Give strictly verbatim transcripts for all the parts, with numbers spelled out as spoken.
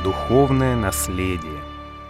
духовное наследие.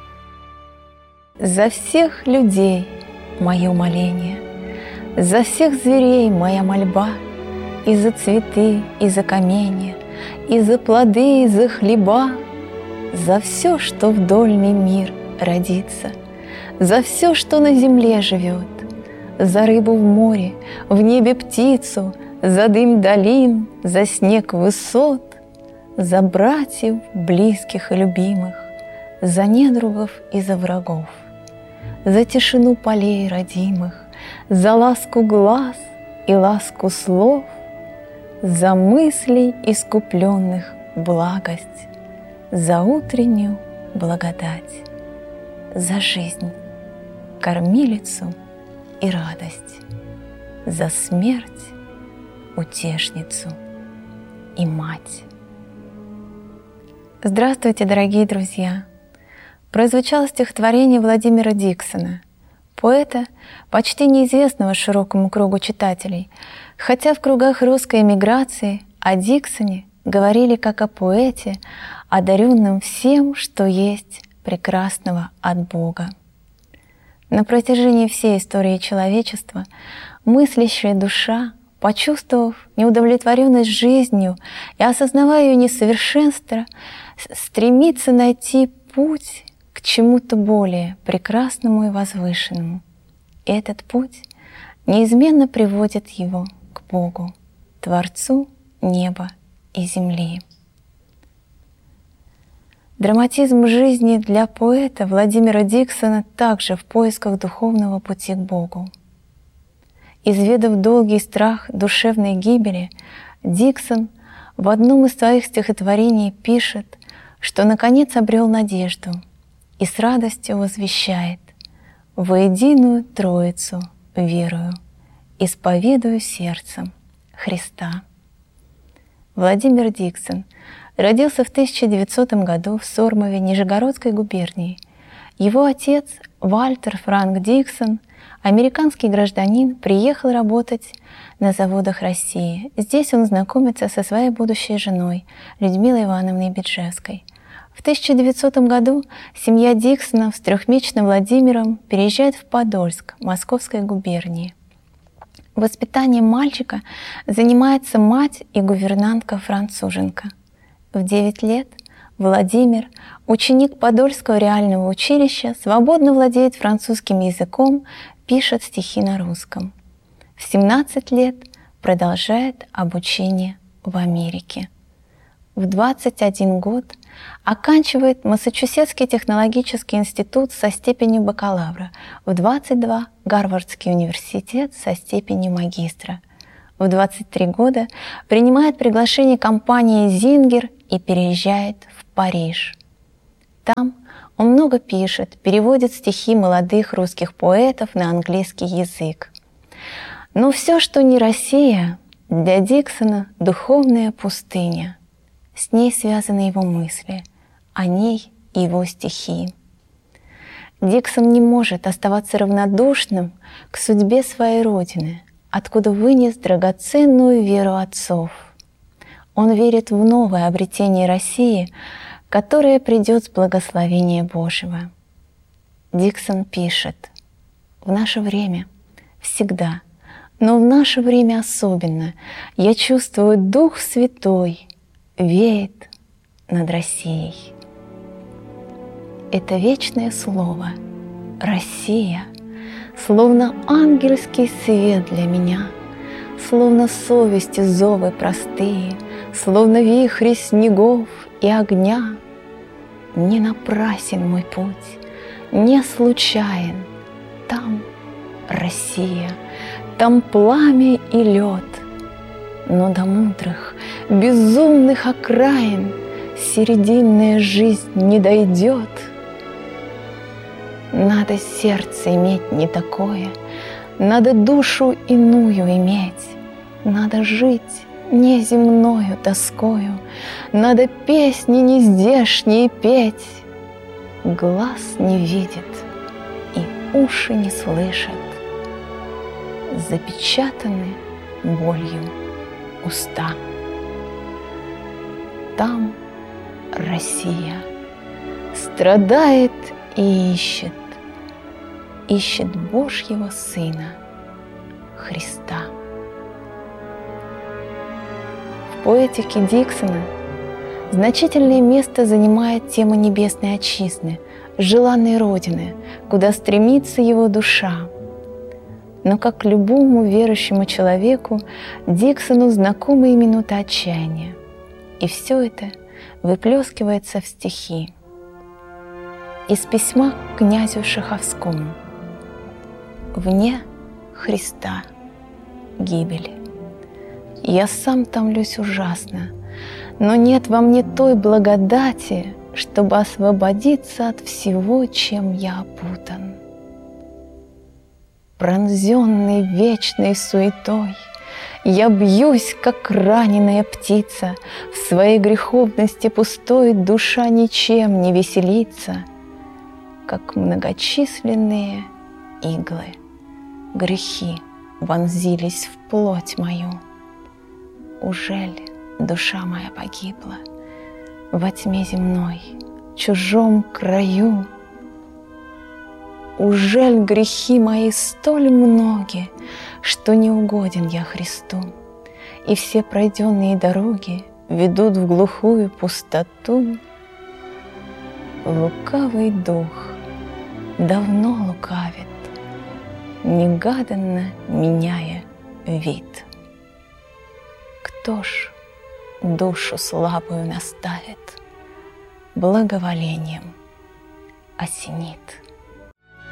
За всех людей мое моление, за всех зверей моя мольба, и за цветы, и за каменья, и за плоды, и за хлеба, за все, что в дольный мир родится, за все, что на земле живет, за рыбу в море, в небе птицу, за дым долин, за снег высот, за братьев, близких и любимых, за недругов и за врагов, за тишину полей родимых, за ласку глаз и ласку слов, за мыслей искупленных благость, за утреннюю благодать, за жизнь, кормилицу и радость, за смерть, утешницу и мать. Здравствуйте, дорогие друзья! Прозвучало стихотворение Владимира Диксона, поэта, почти неизвестного широкому кругу читателей, хотя в кругах русской эмиграции о Диксоне говорили как о поэте, одаренном всем, что есть прекрасного от Бога. На протяжении всей истории человечества мыслящая душа, почувствовав неудовлетворенность жизнью и осознавая ее несовершенство, стремится найти путь к чему-то более прекрасному и возвышенному. И этот путь неизменно приводит его к Богу, Творцу неба и земли. Драматизм жизни для поэта Владимира Диксона также в поисках духовного пути к Богу. Изведав долгий страх душевной гибели, Диксон в одном из своих стихотворений пишет, что наконец обрел надежду и с радостью возвещает: «Воединую Троицу верую, исповедую сердцем Христа». Владимир Диксон родился в тысяча девятисотом году в Сормове Нижегородской губернии. Его отец, Вальтер Франк Диксон, американский гражданин, приехал работать на заводах России. Здесь он знакомится со своей будущей женой Людмилой Ивановной Биджевской. В тысяча девятисотом году семья Диксонов с трехмесячным Владимиром переезжает в Подольск Московской губернии. Воспитанием мальчика занимается мать и гувернантка-француженка. В девять лет Владимир, ученик Подольского реального училища, свободно владеет французским языком, пишет стихи на русском. В семнадцать лет продолжает обучение в Америке. В двадцать один год оканчивает Массачусетский технологический институт со степенью бакалавра, в двадцать два – Гарвардский университет со степенью магистра. В двадцать три года принимает приглашение компании «Зингер» и переезжает в Париж. Там он много пишет, переводит стихи молодых русских поэтов на английский язык. Но все, что не Россия, для Диксона – духовная пустыня. С ней связаны его мысли, о ней его стихи. Диксон не может оставаться равнодушным к судьбе своей родины, откуда вынес драгоценную веру отцов. Он верит в новое обретение России, которое придет с благословения Божьего. Диксон пишет: «В наше время всегда, но в наше время особенно, я чувствую Дух Святой веет над Россией». Это вечное слово «Россия» словно ангельский свет для меня, словно совести зовы простые, словно вихри снегов и огня. Не напрасен мой путь, не случайен. Там Россия, там пламя и лед, но до мудрых, безумных окраин серединная жизнь не дойдет. Надо сердце иметь не такое, надо душу иную иметь, надо жить неземною тоскою, надо песни нездешние петь. Глаз не видит и уши не слышат, запечатаны болью уста. Там Россия, страдает и ищет, ищет Божьего Сына, Христа. В поэтике Диксона значительное место занимает тема небесной отчизны, желанной Родины, куда стремится его душа. Но, как любому верующему человеку, Диксону знакомы и минуты отчаяния. И все это выплескивается в стихи. Из письма к князю Шаховскому. «Вне Христа гибели. Я сам томлюсь ужасно, но нет во мне той благодати, чтобы освободиться от всего, чем я опутан. Пронзенный вечной суетой, я бьюсь, как раненая птица, в своей греховности пустой душа ничем не веселится, как многочисленные иглы грехи вонзились в плоть мою. Ужель душа моя погибла во тьме земной, в чужом краю? Ужель грехи мои столь многи, что не угоден я Христу, и все пройденные дороги ведут в глухую пустоту? Лукавый дух давно лукавит, негаданно меняя вид. Кто ж душу слабую наставит, благоволением осенит?